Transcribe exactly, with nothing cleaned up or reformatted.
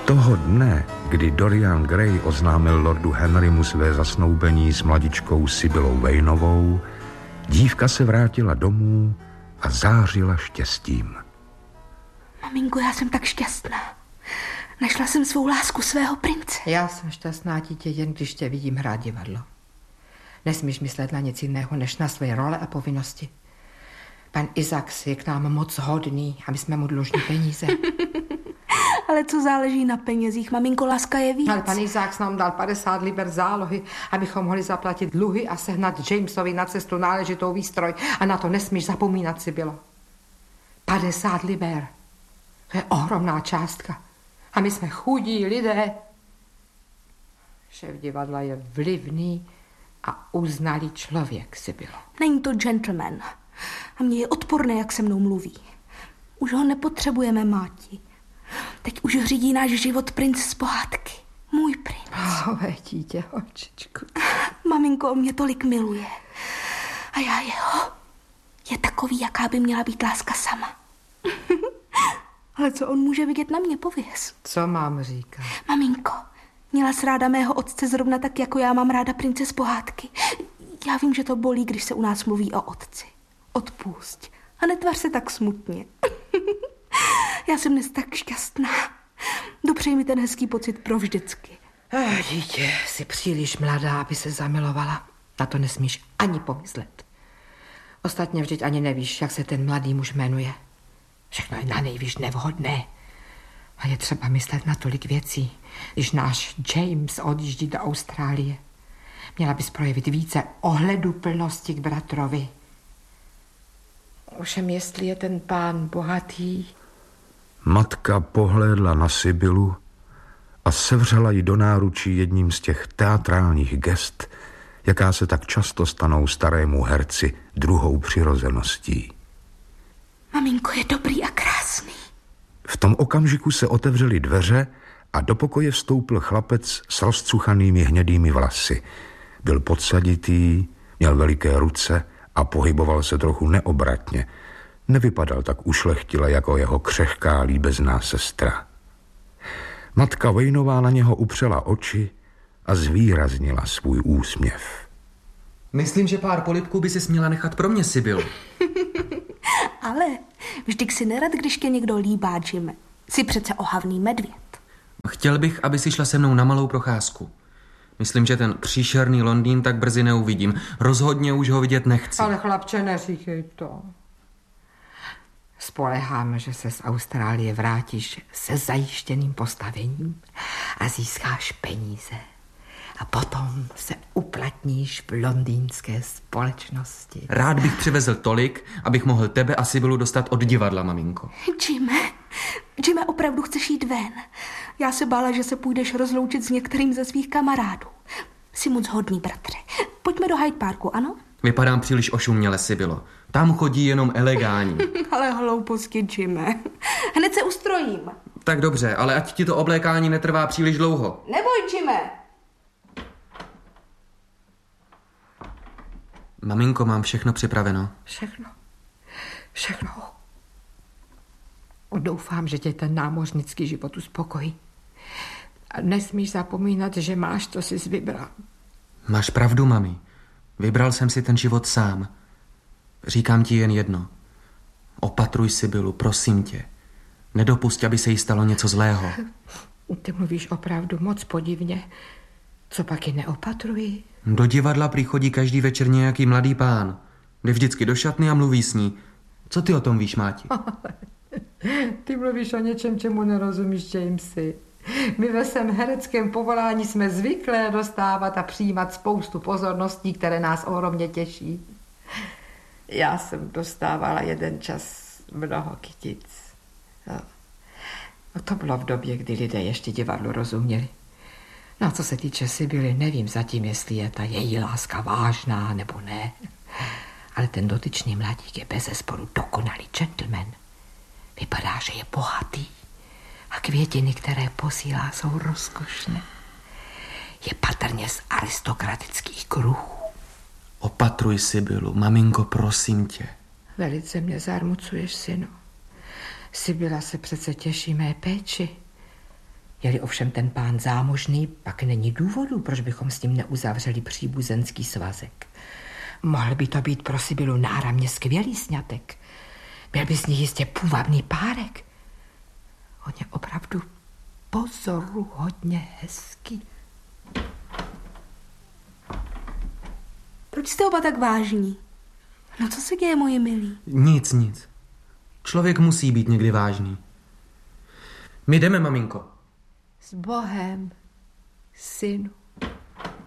Toho dne, kdy Dorian Gray oznámil lordu Henrymu své zasnoubení s mladičkou Sibylou Vaneovou, dívka se vrátila domů a zářila štěstím. Maminko, já jsem tak šťastná. Našla jsem svou lásku, svého prince. Já jsem šťastná, dítě, jen když tě vidím hrát divadlo. Nesmíš myslet na nic jiného, než na své role a povinnosti. Pan Isaac je k nám moc hodný a my jsme mu dlužní peníze. Ale co záleží na penězích, maminko, láska je víc. Ale pan Isaac nám dal padesát liber zálohy, abychom mohli zaplatit dluhy a sehnat Jamesovi na cestu náležitou výstroj. A na to nesmíš zapomínat, Sibylo. padesát liber. To je ohromná částka. A my jsme chudí lidé. Šéf divadla je vlivný a uznalý člověk, Sibylo. Není to gentleman. A mně je odporné, jak se mnou mluví. Už ho nepotřebujeme, máti. Teď už řídí náš život princ z pohádky. Můj princ. Ové dítě, holčičku. Maminko, on mě tolik miluje. A já jeho. Je takový, jaká by měla být láska sama. Ale co on může vidět na mě, pověz. Co mám říkat? Maminko, měla jsi ráda mého otce zrovna tak, jako já mám ráda prince z pohádky. Já vím, že to bolí, když se u nás mluví o otci. Odpusť. A netvař se tak smutně. Já jsem dnes tak šťastná. Dopřeji mi ten hezký pocit pro vždycky. Oh, dítě, jsi příliš mladá, aby se zamilovala. Na to nesmíš ani pomyslet. Ostatně vždyť ani nevíš, jak se ten mladý muž jmenuje. Všechno je na nejvíc nevhodné. A je třeba myslet na tolik věcí, když náš James odjíždí do Austrálie. Měla bys projevit více ohleduplnosti k bratrovi. Ovšem, jestli je ten pán bohatý... Matka pohlédla na Sibylu a sevřela ji do náručí jedním z těch teatrálních gest, jaká se tak často stanou starému herci druhou přirozeností. Maminko je dobrý a krásný. V tom okamžiku se otevřely dveře a do pokoje vstoupil chlapec s rozcuchanými hnědými vlasy. Byl podsaditý, měl veliké ruce a pohyboval se trochu neobratně. Nevypadal tak ušlechtile jako jeho křehká líbezná sestra. Matka Vaneová na něho upřela oči a zvýraznila svůj úsměv. Myslím, že pár polibků by si směla nechat pro mě, Sibyl. Ale vždyť si nerad, když tě někdo líbá, Jime. Jsi přece ohavný medvěd. Chtěl bych, aby si šla se mnou na malou procházku. Myslím, že ten příšerný Londýn tak brzy neuvidím. Rozhodně už ho vidět nechci. Ale chlapče, neříkej to. Spoleháme, že se z Austrálie vrátíš se zajištěným postavením a získáš peníze. A potom se uplatníš v londýnské společnosti. Rád bych přivezl tolik, abych mohl tebe a Sibylu dostat od divadla, maminko. Jime, Jime, opravdu chceš jít ven? Já se bála, že se půjdeš rozloučit s některým ze svých kamarádů. Jsi moc hodný, bratře. Pojďme do Hyde Parku, ano? Vypadám příliš ošuměle, Sibylo. Tam chodí jenom elegání. Ale hlouposti, Jime. Hned se ustrojím. Tak dobře, ale ať ti to oblékání netrvá příliš dlouho. Neboj, Jime. Maminko, mám všechno připraveno. Všechno. Všechno. Doufám, že tě ten námořnický život uspokojí. A nesmíš zapomínat, že máš, co jsi vybral. Máš pravdu, mami. Vybral jsem si ten život sám. Říkám ti jen jedno. Opatruj Sibylu, prosím tě. Nedopusť, aby se jí stalo něco zlého. Ty mluvíš opravdu moc podivně. Co pak ji neopatruji? Do divadla prý chodí každý večer nějaký mladý pán. Jde vždycky do šatny a mluví s ní. Co ty o tom víš, Máti? Ty mluvíš o něčem, čemu nerozumíš, Jamesy. My ve svém hereckém povolání jsme zvyklé dostávat a přijímat spoustu pozorností, které nás ohromně těší. Já jsem dostávala jeden čas mnoho kytic. No. No to bylo v době, kdy lidé ještě divadlu rozuměli. No a co se týče Sibyly, nevím zatím, jestli je ta její láska vážná nebo ne. Ale ten dotyčný mladík je bezesporu dokonalý gentleman. Vypadá, že je bohatý. A květiny, které posílá, jsou rozkošné. Je patrně z aristokratických kruhů. Opatruj Sibylu, maminko, prosím tě. Velice mě zarmucuješ, synu. Sibyla se přece těší mé péči. Je-li ovšem ten pán zámožný, pak není důvodu, proč bychom s ním neuzavřeli příbuzenský svazek. Mohl by to být pro Sibylu náramně skvělý sňatek. Byl by z nich jistě půvabný párek. On je opravdu pozoruhodně hezký. Proč jste oba tak vážní? No co se děje, moji milí? Nic, nic. Člověk musí být někdy vážný. My jdeme, maminko. S Bohem, synu.